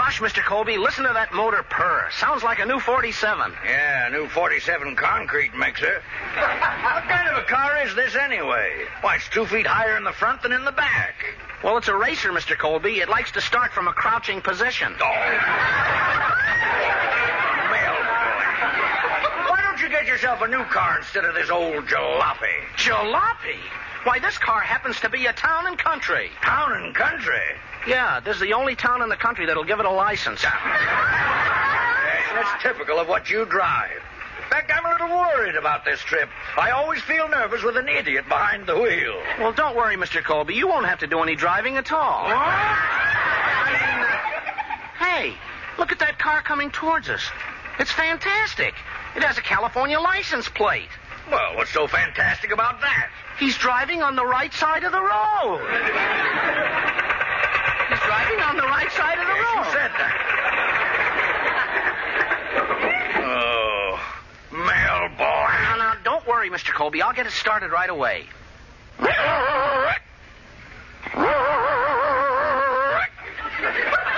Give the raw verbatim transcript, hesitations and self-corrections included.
Gosh, Mister Colby, listen to that motor purr. Sounds like a new forty-seven. Yeah, new forty-seven concrete mixer. What kind of a car is this anyway? Why, it's two feet higher in the front than in the back. Well, it's a racer, Mister Colby. It likes to start from a crouching position. Oh. Why don't you get yourself a new car instead of this old jalopy? Jalopy? Why, this car happens to be a town and country. Town and country? Yeah, this is the only town in the country that'll give it a license. Yes, that's typical of what you drive. In fact, I'm a little worried about this trip. I always feel nervous with an idiot behind the wheel. Well, don't worry, Mister Colby. You won't have to do any driving at all. What? Hey, look at that car coming towards us. It's fantastic. It has a California license plate. Well, what's so fantastic about that? He's driving on the right side of the road. He's driving on the right side of the yes, road. You said that. Oh, mail boy. Now, now, don't worry, Mister Colby. I'll get it started right away.